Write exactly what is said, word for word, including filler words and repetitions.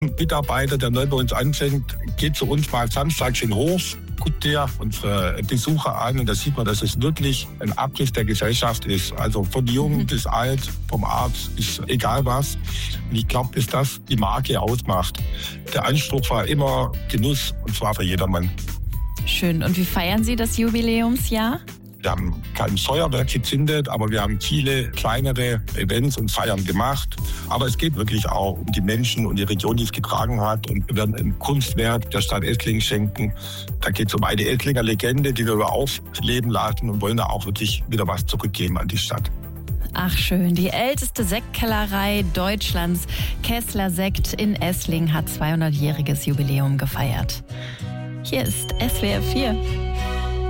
Ein Mitarbeiter, der neu bei uns anfängt, geht zu uns mal samstags in den Hof, guckt der unsere Besucher an und da sieht man, dass es wirklich ein Abriss der Gesellschaft ist. Also von jung mhm. bis alt, vom Arzt bis egal was. Und ich glaube, dass das die Marke ausmacht. Der Anspruch war immer Genuss und zwar für jedermann. Schön. Und wie feiern Sie das Jubiläumsjahr? Wir haben kein Feuerwerk gezündet, aber wir haben viele kleinere Events und Feiern gemacht. Aber es geht wirklich auch um die Menschen und die Region, die es getragen hat. Und wir werden ein Kunstwerk der Stadt Esslingen schenken. Da geht es um eine Esslinger Legende, die wir aufleben lassen und wollen da auch wirklich wieder was zurückgeben an die Stadt. Ach schön, die älteste Sektkellerei Deutschlands, Kessler Sekt in Esslingen, hat zweihundertjähriges Jubiläum gefeiert. Hier ist S W R vier.